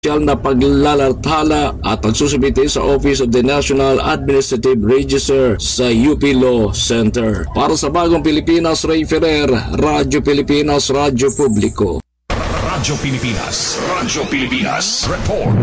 na paglalathala at pagsusubite sa Office of the National Administrative Register sa UP Law Center. Para sa Bagong Pilipinas, Ray Ferrer, Radyo Pilipinas, Radyo Publiko. Radyo Pilipinas, report.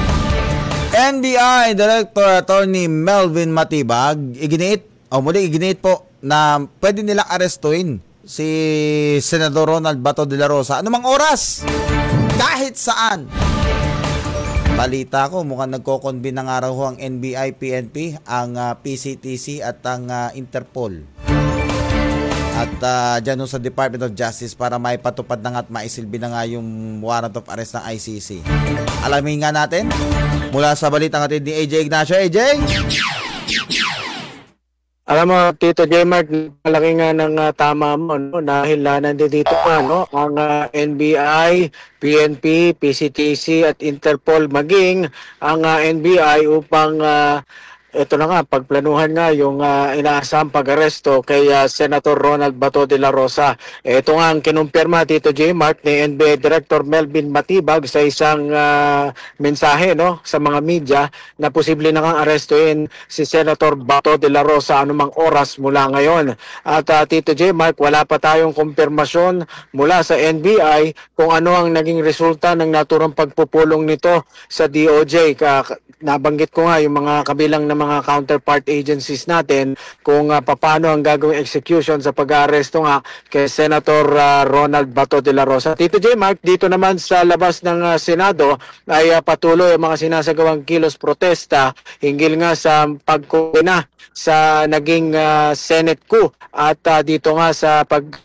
NBI Director Attorney Melvin Matibag, iginiit po na pwede nilang arestuin si Senador Ronald Bato de la Rosa anumang oras, kahit saan. Balita ko, mukhang nagko-convene ng araw ang NBI, PNP, ang PCTC at ang Interpol. At dyan sa Department of Justice para maipatupad na nga at maisilbi na nga yung warrant of arrest ng ICC. Alamin nga natin mula sa balita natin ni AJ Ignacio. AJ? Alam mo, Tito J. Mark, malaki nga ng tama mo, no? Dahil nandito nga, no? Ang NBI, PNP, PCTC at Interpol, maging ang NBI upang ito na nga, pagplanuhan nga yung inaasahang pag-aresto kay Senator Ronald Bato de la Rosa. Ito nga ang kinumpirma, Tito J. Mark, ni NBI Director Melvin Matibag sa isang mensahe, no, sa mga media na posible na kang arestuin si Senator Bato de la Rosa anumang oras mula ngayon. At Tito J. Mark, wala pa tayong kumpirmasyon mula sa NBI kung ano ang naging resulta ng naturang pagpupulong nito sa DOJ. Nabanggit ko nga yung mga kabilang na mga counterpart agencies natin kung paano ang gagawing execution sa pag-aaresto nga kay Senator Ronald Bato de la Rosa. Tito J. Mark, dito naman sa labas ng Senado ay patuloy ang mga sinasagawang kilos protesta hinggil nga sa pagkuna sa naging Senate coup at dito nga sa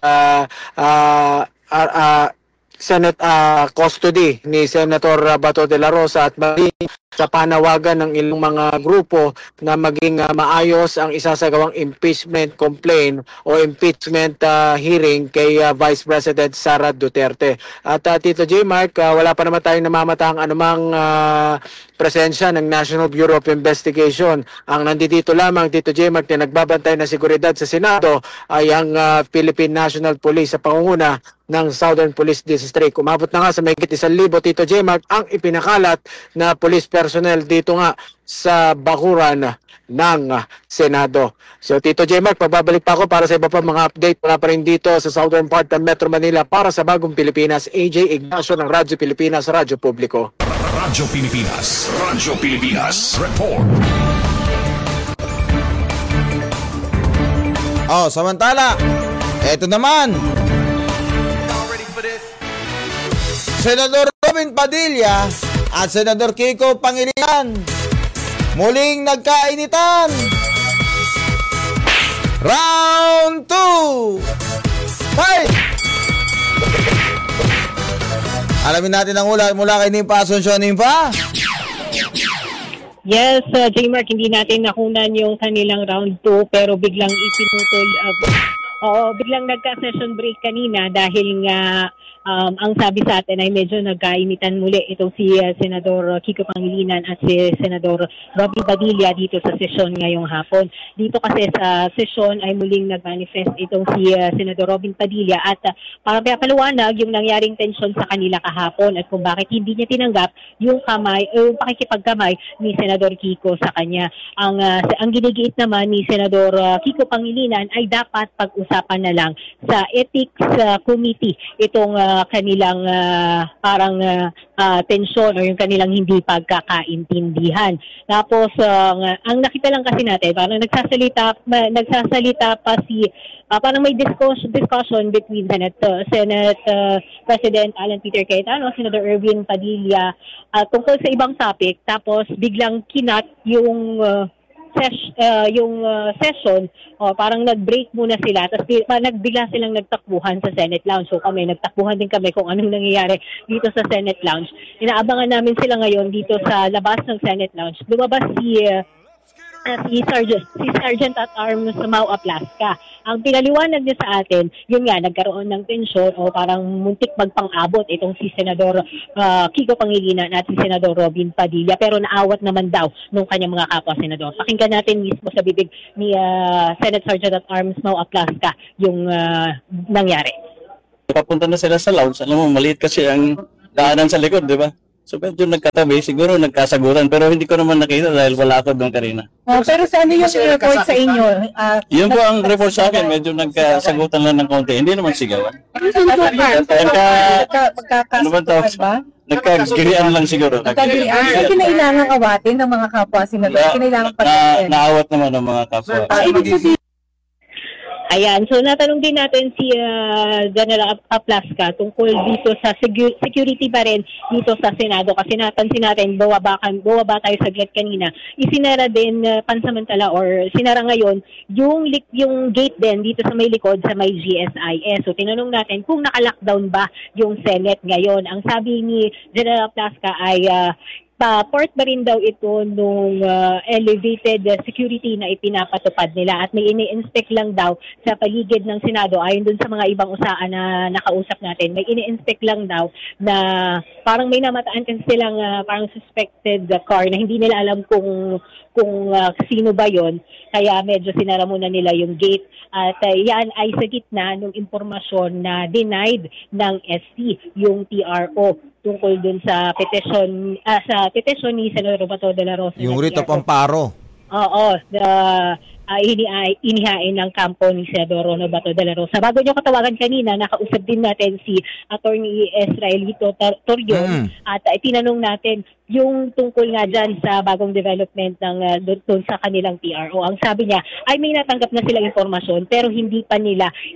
Senate custody ni Senator Bato de la Rosa at maging sa panawagan ng ilang mga grupo na maging maayos ang isasagawang impeachment complaint o impeachment hearing kay Vice President Sara Duterte. At Tito J. Mark, wala pa naman tayong namamatang anumang presensya ng National Bureau of Investigation. Ang nandito lamang, Tito J. Mark, na nagbabantay na seguridad sa Senado ay ang Philippine National Police sa pangunguna ng Southern Police District. Umabot na nga sa mahigit 1,000, Tito J. Mark, ang ipinakalat na police personnel dito nga sa bakuran ng Senado. So Tito J. Mark, pagbabalik pa ako para sa iba pa mga update mula pa rin dito sa southern part ng Metro Manila para sa Bagong Pilipinas. AJ Ignacio ng Radyo Pilipinas, Radyo Publiko. Radyo Pilipinas, report. Samantala, eto naman. Senador Robin Padilla at Senador Kiko Pangilinan muling nagkainitan. Round 2. Fight! Alamin natin ang ulat mula kay Nimpa Asuncion. Nimpa? Yes, J-Mark, hindi natin nakunan yung kanilang round 2 pero biglang ipinutol. Biglang nagka-session break kanina dahil nga ang sabi sa atin ay medyo nagkainitan muli itong si Senador Kiko Pangilinan at si Senador Robin Padilla dito sa sesyon ngayong hapon. Dito kasi sa sesyon ay muling nag-manifest itong si Senador Robin Padilla at para paliwanag yung nangyaring tensyon sa kanila kahapon at kung bakit hindi niya tinanggap yung pakikipagkamay ni Senador Kiko sa kanya. Ang ginigiit naman ni Senador Kiko Pangilinan ay dapat pag-usapan na lang sa Ethics Committee itong kanilang tensyon o yung kanilang hindi pagkakaintindihan. Tapos ang nakita lang kasi natin parang nagsasalita pa si parang may discussion between Senate President Alan Peter Cayetano, Senator Erwin Padilla tungkol sa ibang topic, tapos biglang kinat yung session, parang nag-break muna sila, tapos nagbigla silang nagtakbuhan sa Senate Lounge. So nagtakbuhan din kami kung anong nangyayari dito sa Senate Lounge. Inaabangan namin sila ngayon dito sa labas ng Senate Lounge. Lumabas si Sergeant at Arms Mau Aplaska. Ang pinaliwanag niya sa atin, yun nga, nagkaroon ng tensyon o parang muntik magpang-abot itong si Senador Kiko Pangilinan at si Senador Robin Padilla, pero naawat naman daw nung kanyang mga kapwa-senador. Pakinggan natin mismo sa bibig ni Senate Sergeant at Arms Mau Aplaska yung nangyari. Papunta na sila sa lounge. Alam mo, maliit kasi ang daanan sa likod, di ba? So medyo nagkatabi, siguro nagkasagutan, pero hindi ko naman nakita dahil wala ako doon kanina. Pero sa ano yung report sa inyo? Yun po ang report sa akin, medyo nagkasagutan lang ng konti, hindi naman sigawan. Ano ba tawag? Nagkagirian lang siguro. Ay, kinailangan awatin ng mga kapwa senador. Kinailangan patayin. Naawat naman ng mga kapwa. Ayan, so natanong din natin si General Aplaska tungkol dito sa security pa rin dito sa Senado kasi napansin natin bumaba tayo saglit kanina. Isinara din pansamantala or sinara ngayon yung gate din dito sa may likod sa may GSIS. So tinanong natin kung naka-lockdown ba yung Senate ngayon. Ang sabi ni General Aplaska ay part ba rin daw ito nung elevated security na ipinapatupad nila at may ini-inspect lang daw sa paligid ng Senado ayon dun sa mga ibang usaan na nakausap natin. May ini-inspect lang daw na parang may namataan kasi silang parang suspected car na hindi nila alam kung sino ba yon. Kaya medyo sinara muna nila yung gate at yan ay sa gitna ng impormasyon na denied ng SC, yung TRO tungkol dun sa petisyon ni Senador Bato de la Rosa. Yung writ of amparo. Oo, inihain ng kampo ni Senador Ronald Bato de la Rosa. Bago nyo katawagan kanina, nakausap din natin si Attorney Israelito Torion at tinanong natin yung tungkol nga dyan sa bagong development ng doon sa kanilang TRO. Ang sabi niya ay may natanggap na silang impormasyon pero hindi pa nila